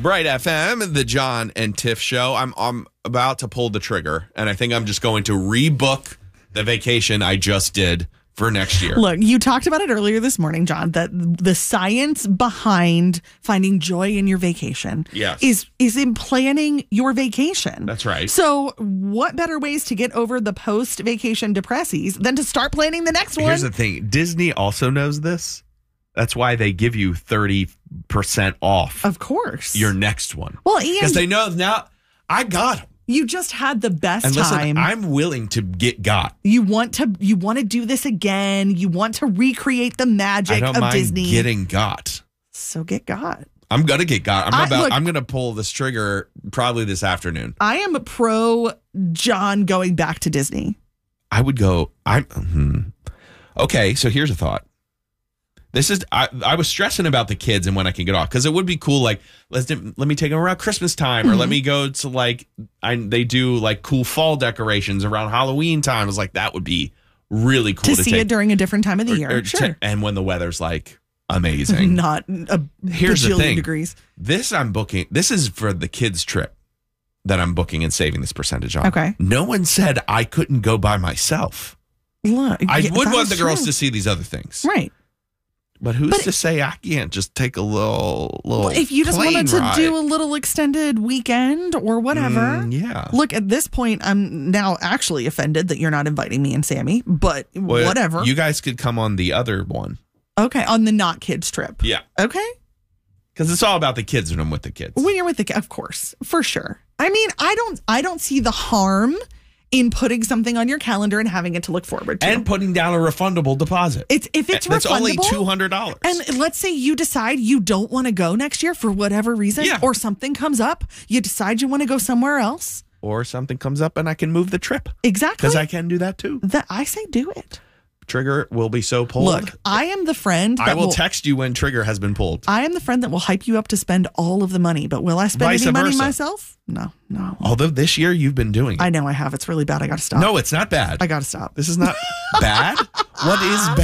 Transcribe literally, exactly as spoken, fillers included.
Bright F M, the John and Tiff show. I'm I'm about to pull the trigger, and I think I'm just going to rebook the vacation I just did for next year. Look, you talked about it earlier this morning, John, that the science behind finding joy in your vacation yes. is is in planning your vacation. That's right. So what better ways to get over the post-vacation depressies than to start planning the next one? Here's the thing. Disney also knows this. That's why they give you thirty percent off. Of course. Your next one. Well, because and they know now I got them. You just had the best and listen, time. I'm willing to get got. You want to you want to do this again. You want to recreate the magic I don't of mind Disney. Getting got. So get got. I'm gonna get got. I'm I, about. look, I'm gonna pull this trigger probably this afternoon. I am a pro John going back to Disney. I would go. I'm hmm. Okay. So here's a thought. This is I, I was stressing about the kids and when I can get off because it would be cool. Like let's let me take them around Christmas time or mm-hmm. let me go to like I they do like cool fall decorations around Halloween time. I was like that would be really cool to, to see take, it during a different time of the or, year. Or sure, to, and when the weather's like amazing, not a here's the thing. Degrees. This I'm booking. This is for the kids' trip that I'm booking and saving this percentage on. Okay. No one said I couldn't go by myself. Look, I yeah, would want the true. girls to see these other things, right? But who's but to say I can't just take a little, little well, if you just plane wanted to ride. do a little extended weekend or whatever. Mm, yeah. Look, at this point, I'm now actually offended that you're not inviting me and Sammy, but well, whatever. You guys could come on the other one. Okay, on the not kids trip. Yeah. Okay. Because it's all about the kids when I'm with the kids. When you're with the kids, of course, for sure. I mean, I don't, I don't see the harm in putting something on your calendar and having it to look forward to. And putting down a refundable deposit. It's if it's That's refundable. only two hundred dollars. And let's say you decide you don't want to go next year for whatever reason, yeah. or something comes up, you decide you want to go somewhere else. Or something comes up and I can move the trip. Exactly. Because I can do that too. That I say do it. Trigger will be so pulled. Look, I am the friend that I will, will text you when trigger has been pulled. I am the friend that will hype you up to spend all of the money, but will I spend Vice any money versa. myself? No, no. Although this year you've been doing it. I know I have. It's really bad. I got to stop. No, it's not bad. I got to stop. This is not bad. What is bad?